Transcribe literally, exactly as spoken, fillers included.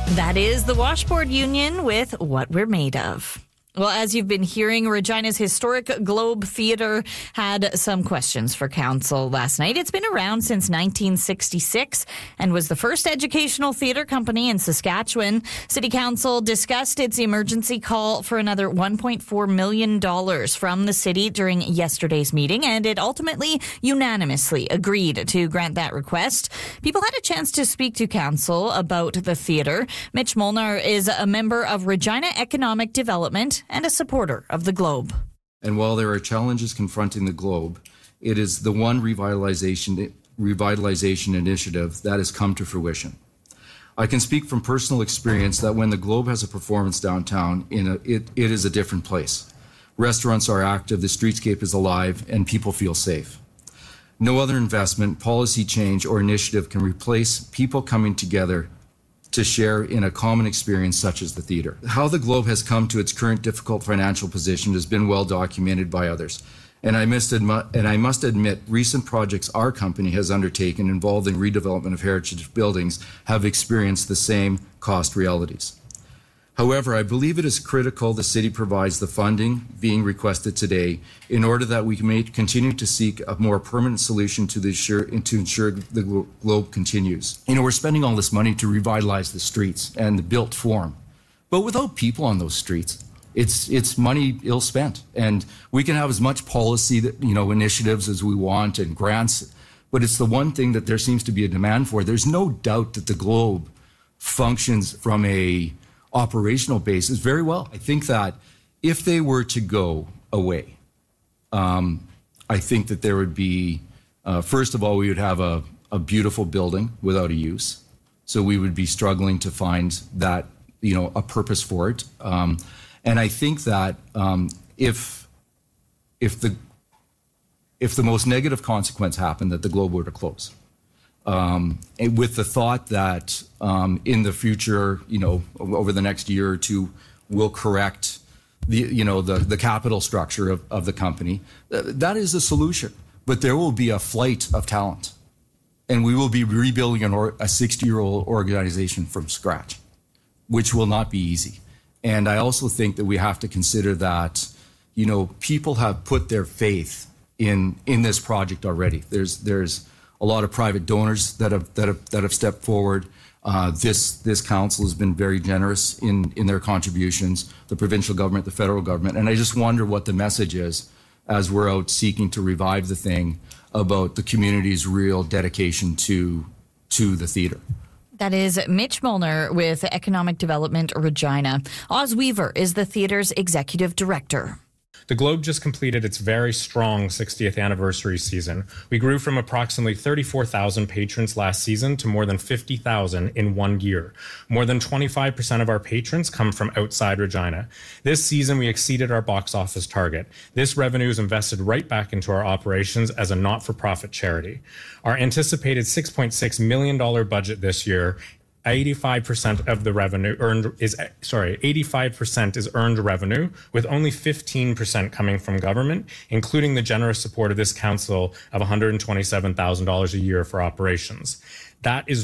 That is the Washboard Union with What We're Made Of. Well, as you've been hearing, Regina's historic Globe Theatre had some questions for council last night. It's been around since nineteen sixty-six and was the first educational theatre company in Saskatchewan. City Council discussed its emergency call for another one point four million dollars from the city during yesterday's meeting, and it ultimately unanimously agreed to grant that request. People had a chance to speak to council about the theatre. Mitch Molnar is a member of Regina Economic Development and a supporter of the Globe. And while there are challenges confronting the Globe, it is the one revitalization revitalization initiative that has come to fruition. I can speak from personal experience that when the Globe has a performance downtown, in a, it, it is a different place. Restaurants are active, the streetscape is alive, and people feel safe. No other investment, policy change, or initiative can replace people coming together to share in a common experience such as the theatre. How the Globe has come to its current difficult financial position has been well documented by others. And I must admit, and I must admit, recent projects our company has undertaken involving redevelopment of heritage buildings have experienced the same cost realities. However, I believe it is critical the city provides the funding being requested today in order that we may continue to seek a more permanent solution to, the assure, to ensure the Globe continues. You know, we're spending all this money to revitalize the streets and the built form, but without people on those streets, it's it's money ill spent. And we can have as much policy, that, you know, initiatives as we want and grants, but it's the one thing that there seems to be a demand for. There's no doubt that the Globe functions from a operational basis very well. I think that if they were to go away, um, I think that there would be, uh, first of all, we would have a, a beautiful building without a use. So we would be struggling to find that, you know, a purpose for it. Um, and I think that um, if if the if the most negative consequence happened, that the Globe were to close. Um, and with the thought that um, in the future, you know, over the next year or two, we'll correct the, you know, the, the capital structure of, of the company. Th- that is a solution, but there will be a flight of talent, and we will be rebuilding an or- a sixty-year-old organization from scratch, which will not be easy. And I also think that we have to consider that, you know, people have put their faith in in this project already. There's there's a lot of private donors that have that have that have stepped forward. Uh, this this council has been very generous in in their contributions. The provincial government, the federal government, and I just wonder what the message is as we're out seeking to revive the thing about the community's real dedication to to the theatre. That is Mitch Molnar with Economic Development Regina. Oz Weaver is the theatre's executive director. The Globe just completed its very strong sixtieth anniversary season. We grew from approximately thirty-four thousand patrons last season to more than fifty thousand in one year. More than twenty-five percent of our patrons come from outside Regina. This season, we exceeded our box office target. This revenue is invested right back into our operations as a not-for-profit charity. Our anticipated six point six million dollars budget this year, eighty-five percent of the revenue earned is, sorry, eighty-five percent is earned revenue, with only fifteen percent coming from government, including the generous support of this council of one hundred twenty-seven thousand dollars a year for operations. That is